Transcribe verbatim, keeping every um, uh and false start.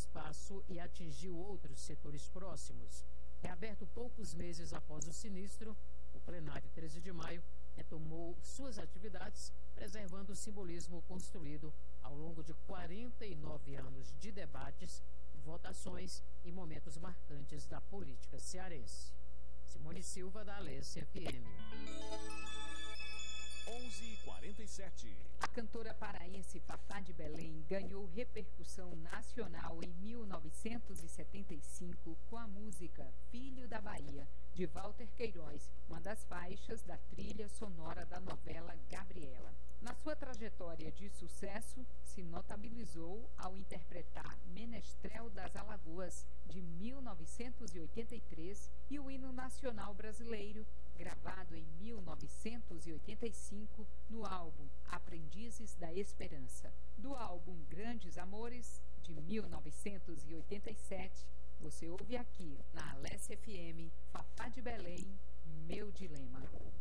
espaço e atingiu outros setores próximos. Reaberto poucos meses após o sinistro, o plenário treze de maio retomou suas atividades, preservando o simbolismo construído ao longo de quarenta e nove anos de debates, votações e momentos marcantes da política cearense. Simone Silva, da Alesse F M. onze e quarenta e sete. A cantora paraense Fafá de Belém ganhou repercussão nacional em mil novecentos e setenta e cinco com a música Filho da Bahia, de Walter Queiroz, uma das faixas da trilha sonora da novela Gabriela. Na sua trajetória de sucesso, se notabilizou ao interpretar Menestrel das Alagoas, de mil novecentos e oitenta e três, e o hino nacional brasileiro, gravado em mil novecentos e oitenta e cinco, no álbum Aprendizes da Esperança. Do álbum Grandes Amores, de mil novecentos e oitenta e sete, você ouve aqui, na Alesse F M, Fafá de Belém, Meu Dilema.